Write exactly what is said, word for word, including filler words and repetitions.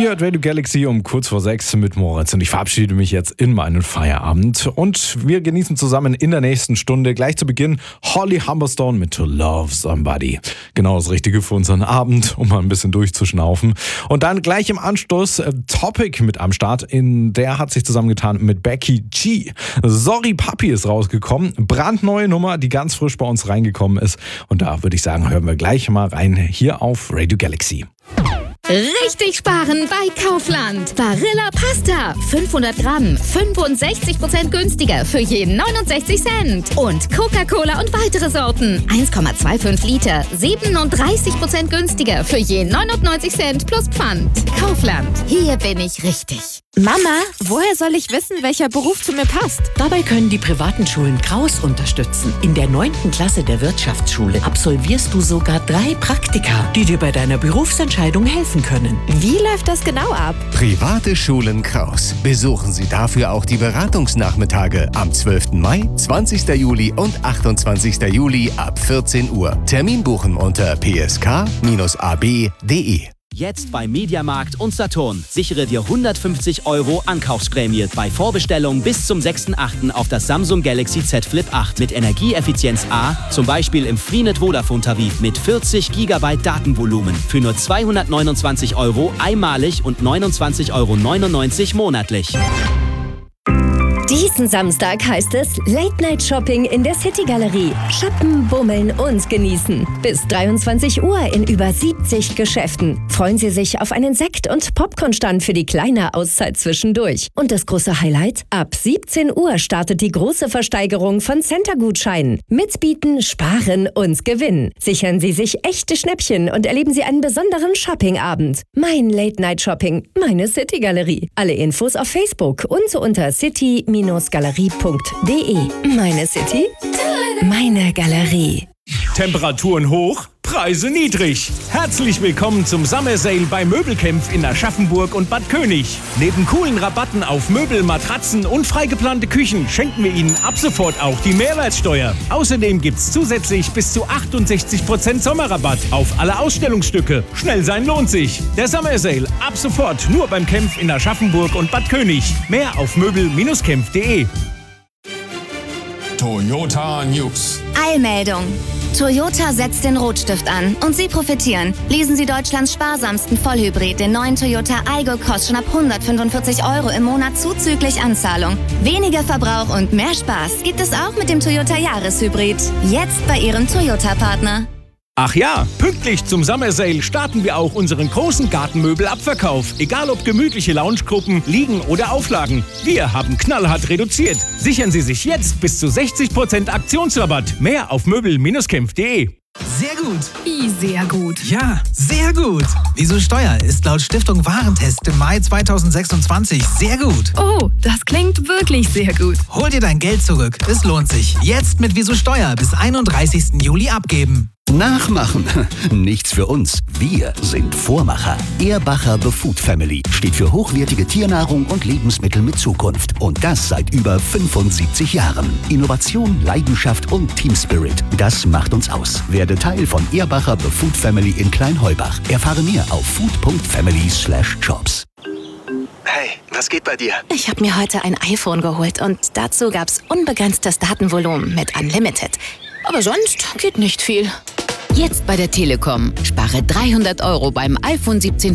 Ihr hört Radio Galaxy um kurz vor sechs mit Moritz und ich verabschiede mich jetzt in meinen Feierabend. Und wir genießen zusammen in der nächsten Stunde gleich zu Beginn Holly Humberstone mit To Love Somebody. Genau das Richtige für unseren Abend, um mal ein bisschen durchzuschnaufen. Und dann gleich im Anschluss äh, Topic mit am Start. In der hat sich zusammengetan mit Becky G. Sorry Papi ist rausgekommen. Brandneue Nummer, die ganz frisch bei uns reingekommen ist. Und da würde ich sagen, hören wir gleich mal rein hier auf Radio Galaxy. Richtig sparen bei Kaufland. Barilla Pasta, fünfhundert Gramm, fünfundsechzig Prozent günstiger für jeden neunundsechzig Cent. Und Coca-Cola und weitere Sorten, eins Komma fünfundzwanzig Liter, siebenunddreißig Prozent günstiger für jeden neunundneunzig Cent plus Pfand. Kaufland, hier bin ich richtig. Mama, woher soll ich wissen, welcher Beruf zu mir passt? Dabei können die privaten Schulen Kraus unterstützen. In der neunten Klasse der Wirtschaftsschule absolvierst du sogar drei Praktika, die dir bei deiner Berufsentscheidung helfen können. Wie läuft das genau ab? Private Schulen Kraus. Besuchen Sie dafür auch die Beratungsnachmittage am zwölften Mai, zwanzigsten Juli und achtundzwanzigsten Juli ab vierzehn Uhr. Termin buchen unter p s k Bindestrich a b punkt d e. Jetzt bei Mediamarkt und Saturn. Sichere dir hundertfünfzig Euro Ankaufsprämie bei Vorbestellung bis zum sechsten achten auf das Samsung Galaxy Z Flip acht mit Energieeffizienz A, zum Beispiel im Freenet Vodafone Tarif mit vierzig Gigabyte Datenvolumen für nur zweihundertneunundzwanzig Euro einmalig und neunundzwanzig Euro neunundneunzig monatlich. Diesen Samstag heißt es Late-Night-Shopping in der City-Galerie. Shoppen, bummeln und genießen. Bis dreiundzwanzig Uhr in über siebzig Geschäften. Freuen Sie sich auf einen Sekt- und Popcornstand für die kleine Auszeit zwischendurch. Und das große Highlight? Ab siebzehn Uhr startet die große Versteigerung von Center-Gutscheinen. Mitbieten, sparen und gewinnen. Sichern Sie sich echte Schnäppchen und erleben Sie einen besonderen Shopping-Abend. Mein Late-Night-Shopping, meine City-Galerie. Alle Infos auf Facebook und unter city galerie punkt d e. Meine City, meine Galerie. Temperaturen hoch, Preise niedrig. Herzlich willkommen zum Summer Sale bei Möbelkämpf in Aschaffenburg und Bad König. Neben coolen Rabatten auf Möbel, Matratzen und freigeplante Küchen schenken wir Ihnen ab sofort auch die Mehrwertsteuer. Außerdem gibt's zusätzlich bis zu achtundsechzig Prozent Sommerrabatt auf alle Ausstellungsstücke. Schnell sein lohnt sich. Der Summer Sale ab sofort nur beim Kämpf in Aschaffenburg und Bad König. Mehr auf möbel Bindestrich kämpf punkt d e. Toyota News. Eilmeldung. Toyota setzt den Rotstift an und Sie profitieren. Lesen Sie Deutschlands sparsamsten Vollhybrid, den neuen Toyota Aygo, kostet schon ab hundertfünfundvierzig Euro im Monat zuzüglich Anzahlung. Weniger Verbrauch und mehr Spaß gibt es auch mit dem Toyota Jahreshybrid. Jetzt bei Ihrem Toyota-Partner. Ach ja, pünktlich zum Summer Sale starten wir auch unseren großen Gartenmöbelabverkauf. Egal ob gemütliche Loungegruppen, Liegen oder Auflagen. Wir haben knallhart reduziert. Sichern Sie sich jetzt bis zu sechzig Prozent Aktionsrabatt. Mehr auf möbel Bindestrich kämpf punkt d e. Sehr gut. Wie sehr gut? Ja, sehr gut. Wieso Steuer ist laut Stiftung Warentest im Mai zweitausendsechsundzwanzig sehr gut. Oh, das klingt wirklich sehr gut. Hol dir dein Geld zurück. Es lohnt sich. Jetzt mit Wieso Steuer bis einunddreißigsten Juli abgeben. Nachmachen. Nichts für uns. Wir sind Vormacher. Ehrbacher The Food Family steht für hochwertige Tiernahrung und Lebensmittel mit Zukunft. Und das seit über fünfundsiebzig Jahren. Innovation, Leidenschaft und Team Spirit. Das macht uns aus. Werde Teil von Ehrbacher The Food Family in Kleinheubach. Erfahre mehr auf food punkt family slash jobs. Hey, was geht bei dir? Ich habe mir heute ein iPhone geholt und dazu gab's unbegrenztes Datenvolumen mit Unlimited. Aber sonst geht nicht viel. Jetzt bei der Telekom. Spare dreihundert Euro beim iPhone siebzehn